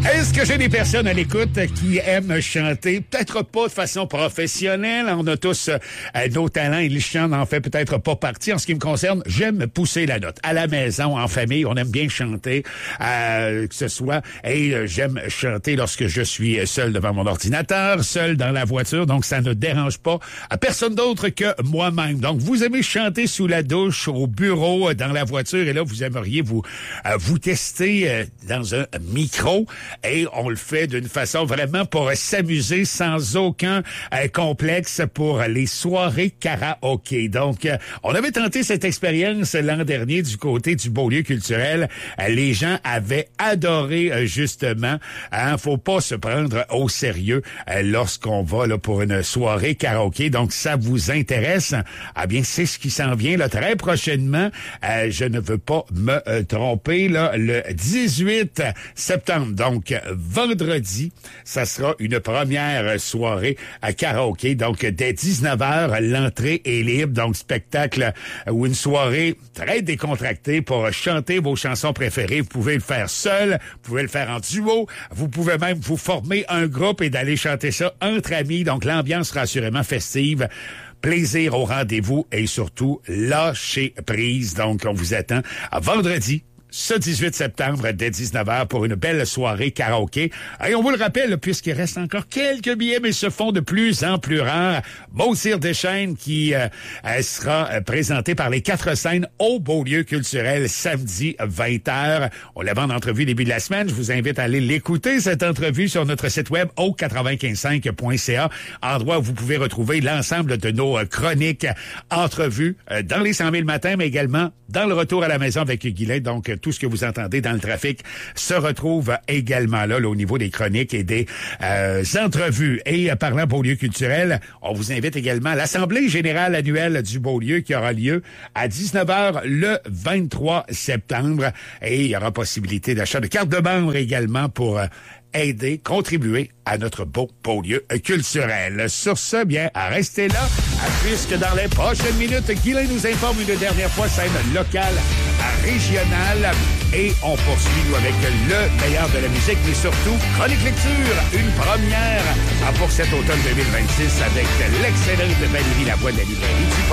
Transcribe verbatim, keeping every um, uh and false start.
Est-ce que j'ai des personnes à l'écoute qui aiment chanter? Peut-être pas de façon professionnelle. On a tous euh, nos talents et le chant n'en fait peut-être pas partie. En ce qui me concerne, j'aime pousser la note. À la maison, en famille, on aime bien chanter, euh, que ce soit. Et euh, j'aime chanter lorsque je suis seul devant mon ordinateur, seul dans la voiture. Donc, ça ne dérange pas à personne d'autre que moi-même. Donc, vous aimez chanter sous la douche, au bureau, dans la voiture. Et là, vous aimeriez vous, euh, vous tester euh, dans un micro. Et on le fait d'une façon vraiment pour s'amuser sans aucun euh, complexe pour les soirées karaoké. Donc, euh, on avait tenté cette expérience l'an dernier du côté du Beaulieu culturel. Euh, les gens avaient adoré euh, justement. Hein, faut pas se prendre au sérieux euh, lorsqu'on va là pour une soirée karaoké. Donc, ça vous intéresse? Ah bien, c'est ce qui s'en vient là très prochainement. Euh, je ne veux pas me euh, tromper là, le dix-huit septembre. Donc, vendredi, ça sera une première soirée à karaoké. Donc, dès dix-neuf heures, l'entrée est libre. Donc, spectacle ou une soirée très décontractée pour chanter vos chansons préférées. Vous pouvez le faire seul, vous pouvez le faire en duo. Vous pouvez même vous former un groupe et d'aller chanter ça entre amis. Donc, l'ambiance sera assurément festive. Plaisir au rendez-vous et surtout lâcher prise. Donc, on vous attend à vendredi, ce dix-huit septembre, dès dix-neuf heures, pour une belle soirée karaoké. Et on vous le rappelle, puisqu'il reste encore quelques billets, mais se font de plus en plus rares. Beausire Deschênes qui euh, sera présenté par les Quatre Scènes au Beaulieu culturel samedi vingt heures. On l'avait en entrevue début de la semaine. Je vous invite à aller l'écouter, cette entrevue, sur notre site web au quatre-vingt-quinze cinq point c a, endroit où vous pouvez retrouver l'ensemble de nos chroniques, entrevues euh, dans les cent mille matins, mais également dans le retour à la maison avec Guylain. Donc, tout ce que vous entendez dans le trafic se retrouve également là, là au niveau des chroniques et des euh, entrevues. Et euh, parlant Beaulieu culturel, on vous invite également à l'Assemblée générale annuelle du Beaulieu qui aura lieu à dix-neuf heures le vingt-trois septembre. Et il y aura possibilité d'achat de cartes de membre également pour euh, aider, contribuer à notre beau Beaulieu culturel. Sur ce, bien, à rester là, puisque dans les prochaines minutes, Guylain nous informe une dernière fois scène locale, régionale, et on poursuit, nous, avec le meilleur de la musique, mais surtout, chronique lecture, une première pour cet automne deux mille vingt-six avec l'excellente Valérie Lavoie de la librairie du